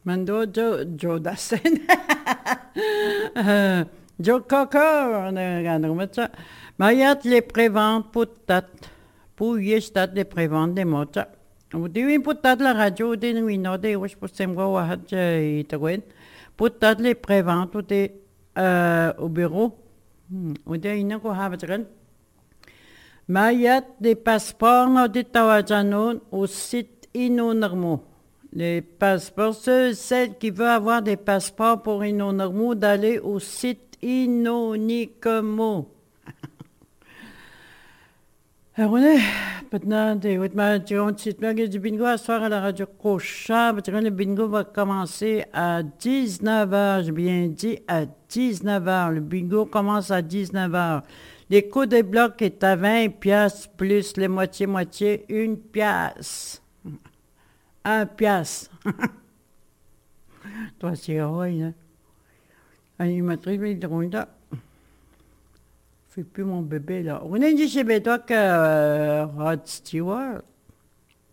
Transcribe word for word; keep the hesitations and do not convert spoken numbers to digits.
Mando Joe, Joe Dassin. Euh, Joe Cocker, ano mo sa. Mayat le prévente putat. Puye stat le prévente de mota. Udiwin putat la radio de nuino de wish po semgo wahat itagwen. Putat le prévente de euh, au bureau. Udia ina ko habat Mayat des passeports no de tawajanon au site inonarmo. Les passeports, ceux, celles qui veulent avoir des passeports pour inonarmo, d'aller au site inoniquement. Alors, on est maintenant des huit du bingo à soir à la radio Cocha. Le bingo va commencer à dix-neuf heures. J'ai bien dit à dix-neuf heures. Le bingo commence à dix-neuf heures. Les coups de bloc est à vingt piastres plus les moitié-moitié, une piastre. Un piastre. Toi, c'est heureux, hein? Animatrice, mais drôle, là. Fais plus mon bébé, là. On est dit chez toi que euh, Rod Stewart.